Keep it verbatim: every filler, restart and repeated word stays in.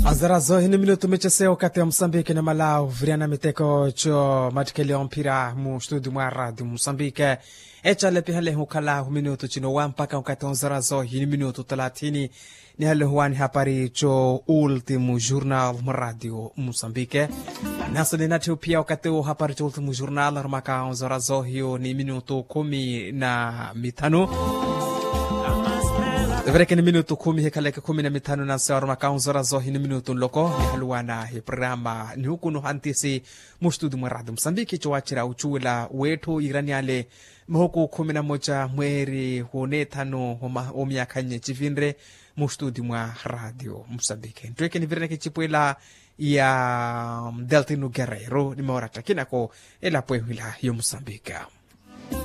Azarazo hini minuto mecheseo kati ya Msambike na Malau vriana miteko cho matikele mpira mu studio mwa radio Msambike echa lepi hale hukala minuto chino wampaka wakati azarazo hini minuto talatini ni hale huwani hapari cho ultimu journal mu radio Msambike nasa ni nati upia wakati hapari cho ultimu journal armaka azarazo hiyo ni minuto kumi na mitano Vereke ni minuto kumi hekaleke kumi na mitano na sawar makaunzara zo hini minuto loko ni haluana he programa ni huku no hantisi mustudu maradu Msambiki chowachira uchuila wetu iraniale mhuku kumi na moja mweri huone tano omia kanye chivindre mustudu mwa radio Msambiki ntuweke ni vireke chipuela ya Deltino Guerrero ni mawarata kinako ela puehula yo Msambika.